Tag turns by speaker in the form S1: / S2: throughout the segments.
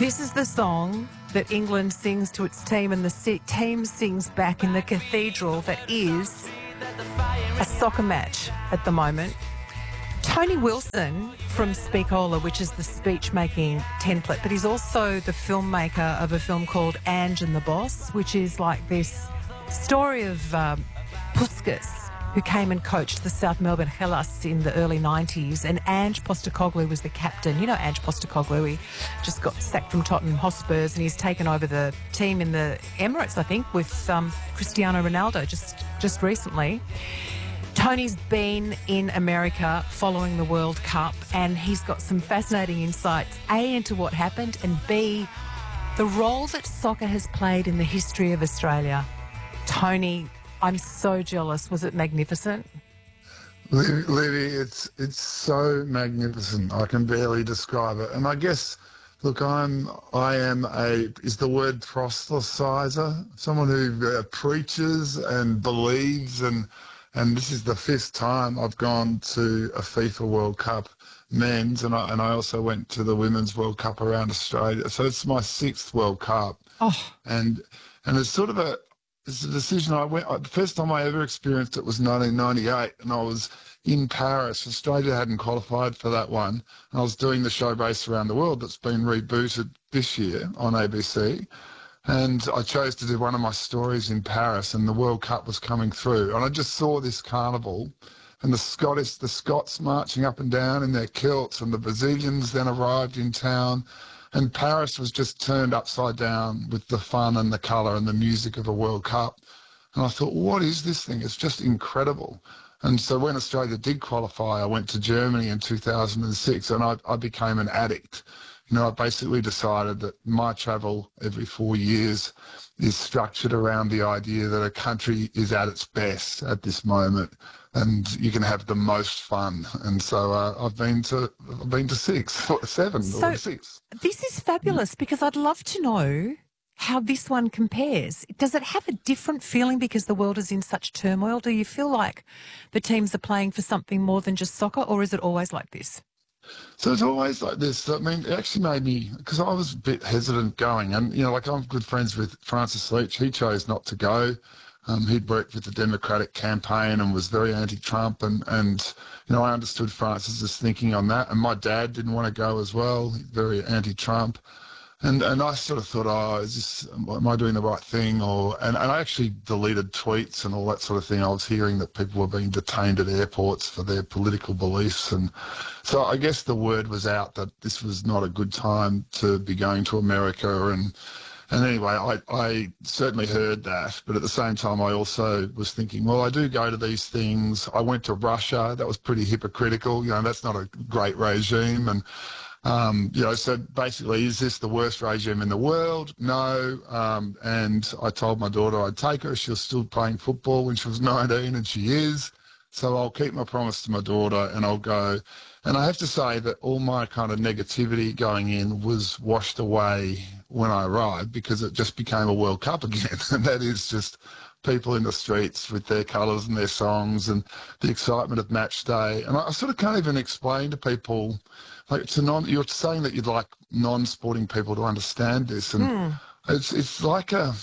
S1: This is the song that England sings to its team, and the team sings back in the cathedral that is a soccer match at the moment. Tony Wilson from Speakola, which is the speech-making template, but he's also the filmmaker of a film called Ange and the Boss, which is like this story of Puskas, who came and coached the South Melbourne Hellas in the early 90s, and Ange Postecoglou was the captain. You know Ange Postecoglou, he just got sacked from Tottenham Hotspurs and he's taken over the team in the Emirates, I think, with Cristiano Ronaldo just recently. Tony's been in America following the World Cup, and he's got some fascinating insights, A, into what happened, and B, the role that soccer has played in the history of Australia. Tony, I'm so jealous. Was it magnificent?
S2: Libby, it's so magnificent. I can barely describe it. And I guess, look, I am is the word proselytizer, someone who preaches and believes, and this is the fifth time I've gone to a FIFA World Cup men's, and I also went to the Women's World Cup around Australia. So it's my sixth World Cup.
S1: Oh.
S2: And it's sort of it's a decision the first time I ever experienced it was 1998, and I was in Paris. Australia hadn't qualified for that one. And I was doing the show Race Around the World that's been rebooted this year on ABC. And I chose to do one of my stories in Paris, and the World Cup was coming through. And I just saw this carnival, and the Scots marching up and down in their kilts, and the Brazilians then arrived in town. And Paris was just turned upside down with the fun and the colour and the music of a World Cup. And I thought, what is this thing? It's just incredible. And so when Australia did qualify, I went to Germany in 2006, and I became an addict. You know, I basically decided that my travel every 4 years is structured around the idea that a country is at its best at this moment, and you can have the most fun. And so I've been to seven or six.
S1: This is fabulous, because I'd love to know how this one compares. Does it have a different feeling because the world is in such turmoil? Do you feel like the teams are playing for something more than just soccer, or is it always like this?
S2: So it's always like this. I mean, it actually made me, because I was a bit hesitant going. And, you know, like I'm good friends with Francis Leach. He chose not to go. He'd worked with the Democratic campaign and was very anti-Trump. And you know, I understood Francis's thinking on that. And my dad didn't want to go as well, very anti-Trump. And I sort of thought, am I doing the right thing? And I actually deleted tweets and all that sort of thing. I was hearing that people were being detained at airports for their political beliefs. And so I guess the word was out that this was not a good time to be going to America. And anyway, I certainly heard that. But at the same time, I also was thinking, well, I do go to these things. I went to Russia. That was pretty hypocritical. You know, that's not a great regime. And you know, so basically, is this the worst regime in the world? No. And I told my daughter I'd take her. She was still playing football when she was 19, and she is. So I'll keep my promise to my daughter, and I'll go. And I have to say that all my kind of negativity going in was washed away when I arrived, because it just became a World Cup again. And that is just people in the streets with their colours and their songs and the excitement of match day. And I sort of can't even explain to people, like, you're saying that you'd like non-sporting people to understand this, and it's like I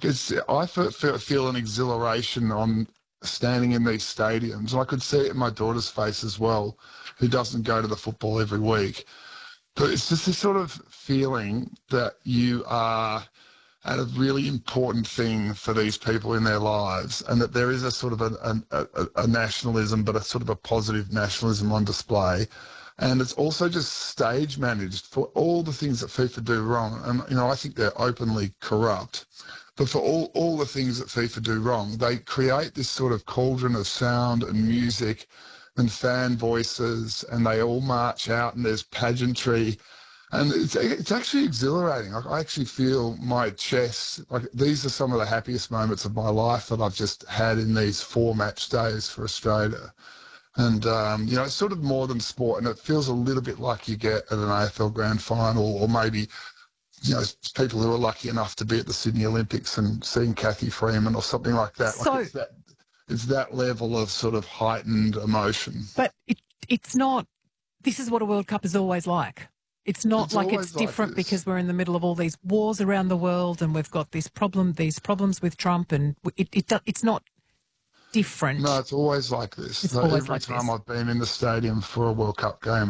S2: feel an exhilaration on standing in these stadiums, and I could see it in my daughter's face as well, who doesn't go to the football every week. But it's just this sort of feeling that you are at a really important thing for these people in their lives, and that there is a sort of a nationalism, but a sort of a positive nationalism on display. And it's also just stage managed for all the things that FIFA do wrong. And, you know, I think they're openly corrupt. But for all the things that FIFA do wrong, they create this sort of cauldron of sound and music and fan voices, and they all march out, and there's pageantry. And it's actually exhilarating. I actually feel my chest, like these are some of the happiest moments of my life that I've just had in these 4 match days for Australia. And, you know, it's sort of more than sport, and it feels a little bit like you get at an AFL grand final, or maybe, you know, people who are lucky enough to be at the Sydney Olympics and seeing Kathy Freeman or something like that.
S1: So,
S2: like it's that level of sort of heightened emotion.
S1: But it's not, this is what a World Cup is always like. It's not
S2: It's
S1: like it's
S2: always like
S1: different
S2: this.
S1: because we're in the middle of all these wars around the world and we've got these problems with Trump, and it's not different.
S2: No, it's always like this.
S1: It's
S2: So
S1: always
S2: every
S1: like
S2: time
S1: this.
S2: I've been in the stadium for a World Cup game,